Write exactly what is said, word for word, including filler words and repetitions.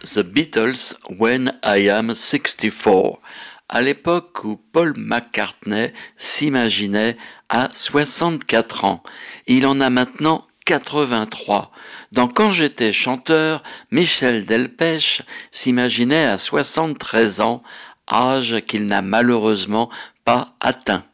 The Beatles When I Am sixty-four, à l'époque où Paul McCartney s'imaginait à soixante-quatre ans. Il en a maintenant quatre-vingt-trois. Dans Quand j'étais chanteur, Michel Delpech s'imaginait à soixante-treize ans, âge qu'il n'a malheureusement pas atteint.